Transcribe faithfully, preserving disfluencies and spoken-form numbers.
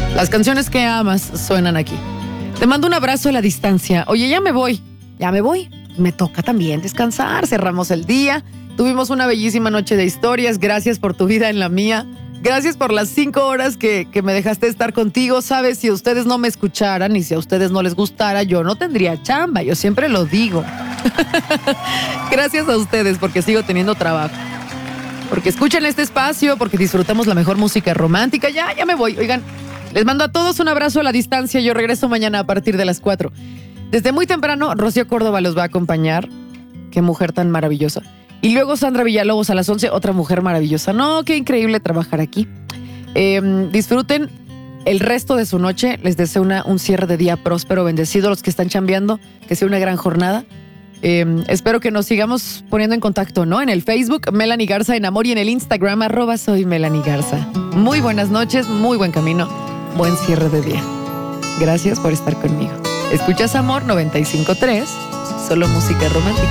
Las canciones que amas suenan aquí. Te mando un abrazo a la distancia. Oye, ya me voy, ya me voy. Me toca también descansar. Cerramos el día. Tuvimos una bellísima noche de historias. Gracias por tu vida en la mía. Gracias por las cinco horas que, que me dejaste estar contigo. Sabes, si a ustedes no me escucharan y si a ustedes no les gustara, yo no tendría chamba. Yo siempre lo digo. Gracias a ustedes porque sigo teniendo trabajo. Porque escuchan este espacio, porque disfrutamos la mejor música romántica. Ya, ya me voy. Oigan, les mando a todos un abrazo a la distancia. Yo regreso mañana a partir de las cuatro. Desde muy temprano, Rocío Córdoba los va a acompañar. Qué mujer tan maravillosa. Y luego Sandra Villalobos a las once, otra mujer maravillosa. No, qué increíble trabajar aquí. Eh, disfruten el resto de su noche. Les deseo una, un cierre de día próspero, bendecido. Los que están chambeando, que sea una gran jornada. Eh, espero que nos sigamos poniendo en contacto, ¿no? En el Facebook, Melanie Garza en Amor, y en el Instagram, arroba soy Melanie Garza. Muy buenas noches, muy buen camino, buen cierre de día. Gracias por estar conmigo. Escuchas Amor noventa y cinco punto tres, solo música romántica.